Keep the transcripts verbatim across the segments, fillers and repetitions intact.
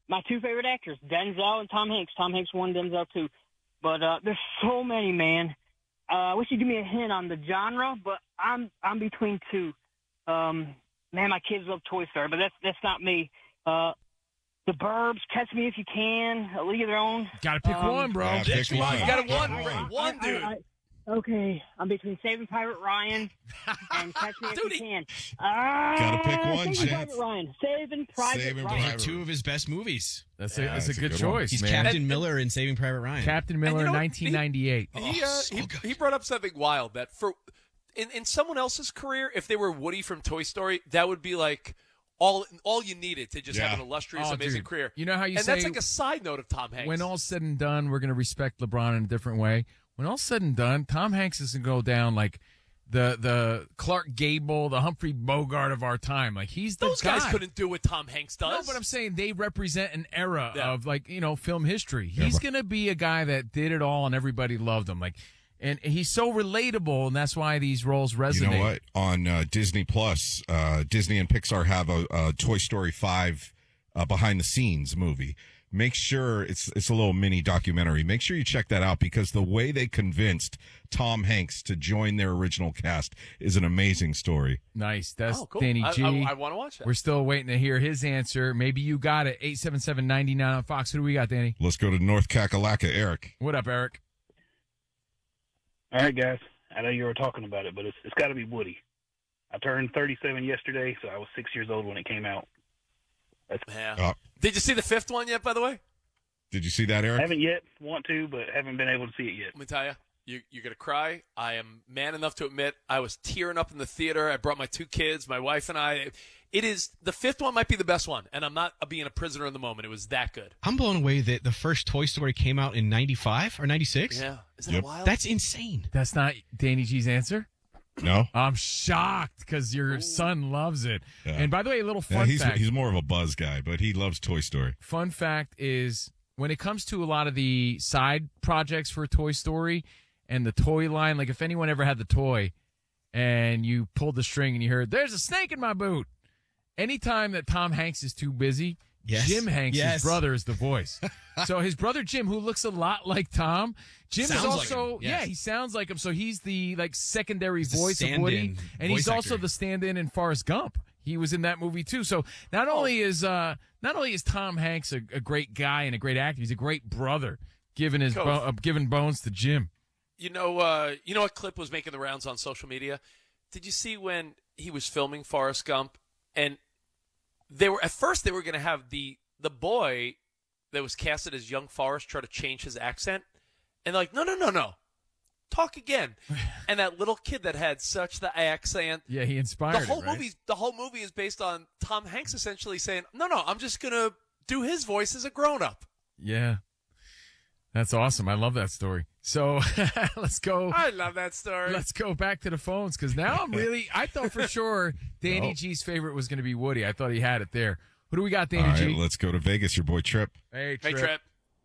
my two favorite actors, Denzel and Tom Hanks. Tom Hanks won, Denzel two. But uh, there's so many, man. Uh, I wish you'd give me a hint on the genre, but I'm I'm between two. Um, man, my kids love Toy Story, but that's that's not me. Uh, The Burbs, Catch Me If You Can, A League of Their Own. Got to pick um, one, bro. Yeah, pick Come on, one. you got one, I- one, I- dude. I- I- okay, I'm between Saving Private Ryan and Catch Me If Dude, You he- Can. Uh, Gotta pick one, Saving Chance. Private Ryan. Saving Private Saving Ryan. Private- Two of his best movies. That's Yeah, a that's, that's a a good, good one. choice, He's man. Captain Miller in Saving Private Ryan. Captain Miller you know in what? nineteen ninety-eight. He, uh, so he, good. he brought up something wild that for in, in someone else's career, if they were Woody from Toy Story, that would be like all all you needed to just Yeah. have an illustrious, Oh, amazing dude. career. You know how you and say that's like a side note of Tom Hanks. when all's said and done, we're going to respect LeBron in a different way. When all's said and done, Tom Hanks is going to go down like the the Clark Gable, the Humphrey Bogart of our time. Like he's the Those guy. guys couldn't do what Tom Hanks does. No, but I'm saying they represent an era Yeah. of like, you know, film history. He's going to be a guy that did it all and everybody loved him. Like, and he's so relatable, and that's why these roles resonate. You know what? On uh, Disney Plus, uh, Disney and Pixar have a, a Toy Story five uh, behind the scenes movie. Make sure it's it's a little mini documentary. Make sure you check that out because the way they convinced Tom Hanks to join their original cast is an amazing story. Nice. That's oh, cool. Danny I, G. I, I want to watch that. We're still waiting to hear his answer. Maybe you got it. eight seven seven, nine nine on Fox. Who do we got, Danny? Let's go to North Kakalaka, Eric. What up, Eric? All right, guys. I know you were talking about it, but it's it's got to be Woody. I turned thirty-seven yesterday, so I was six years old when it came out. That's, yeah. Uh, Did you see the fifth one yet, by the way? Did you see that, Eric? haven't yet, want to, but haven't been able to see it yet. Let me tell you, you you're gonna cry. I am man enough to admit I was tearing up in the theater. I brought my two kids, my wife and I. It is the fifth one might be the best one, and I'm not being a prisoner in the moment. It was that good. I'm blown away that the first Toy Story came out in ninety-five or ninety-six. Yeah, isn't Yep. that wild? That's insane. That's not Danny G's answer? No? I'm shocked because your son loves it. Yeah. And by the way, a little Yeah, fun he's, fact. he's more of a buzz guy, but he loves Toy Story. Fun fact is when it comes to a lot of the side projects for Toy Story and the toy line, like if anyone ever had the toy and you pulled the string and you heard, there's a snake in my boot. Anytime that Tom Hanks is too busy, Yes. Jim Hanks' Yes. brother is the voice. So his brother Jim, who looks a lot like Tom, Jim Sounds is like also him, yes. yeah, he sounds like him. So he's the like secondary He's the voice of stand-in Woody, and he's voice also actor. the stand-in in Forrest Gump. He was in that movie too. So not only is uh not only is Tom Hanks a, a great guy and a great actor, he's a great brother, giving his Coach. bo- uh, giving bones to Jim. You know, uh, you know what clip was making the rounds on social media? Did you see when he was filming Forrest Gump and they were at first they were going to have the the boy that was casted as young Forrest try to change his accent, and they're like, no, no, no, no, talk again. And that little kid that had such the accent. Yeah, he inspired The whole it, right? movie, the whole movie is based on Tom Hanks essentially saying, no, no, I'm just going to do his voice as a grown up. Yeah. That's awesome. I love that story. So let's go. I love that story. Let's go back to the phones because now I'm really. I thought for sure Danny No. G's favorite was going to be Woody. I thought he had it there. Who do we got, All Danny right, G? let's go to Vegas. Your boy Trip. Hey, Hey, Trip. Trip.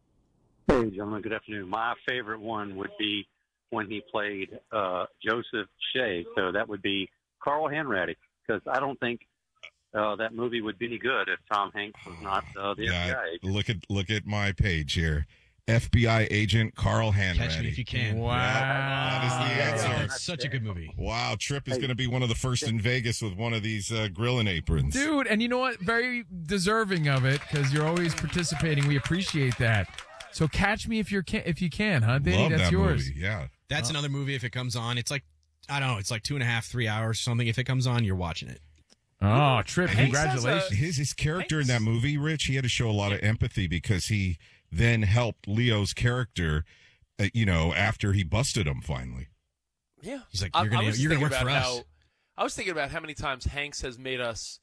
Hey, gentlemen. Good afternoon. My favorite one would be when he played uh, Joseph Shea. So that would be Carl Hanratty, because I don't think uh, that movie would be any good if Tom Hanks was not uh, the F B I Yeah, agent. look at look at my page here. F B I agent Carl Catch Me If Hanratty. You Can. Wow. that is the answer. It's such a good movie. Wow, Trip is Hey. going to be one of the first in Vegas with one of these uh, grilling aprons. Dude, and you know what? Very deserving of it because you're always participating. We appreciate that. So catch me if you can, if you can, huh, Danny? Love That's that yours. movie. Yeah. That's another movie if it comes on. It's like, I don't know, it's like two and a half, three hours or something. If it comes on, you're watching it. Oh, Trip! Hanks has Congratulations. a- His his character in Hanks- that movie, Rich, he had to show a lot of empathy because he then helped Leo's character, uh, you know, after he busted him finally. Yeah. He's like, I- you're gonna- I was you're gonna thinking work for about us. how- I was thinking about how many times Hanks has made us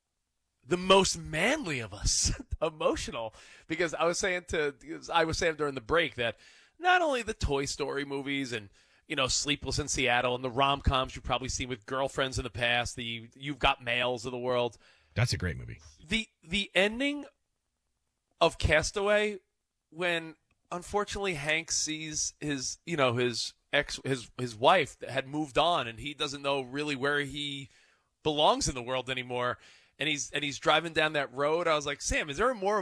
the most manly of us, emotional. Because I was saying to, I was saying during the break that not only the Toy Story movies and, you know, Sleepless in Seattle and the rom-coms you've probably seen with girlfriends in the past, the You've Got Mails of the world, That's a great movie. the the ending of Castaway, when unfortunately Hank sees his, you know, his ex, his his wife that had moved on, and he doesn't know really where he belongs in the world anymore, and he's and he's driving down that road. I was like, Sam, is there a more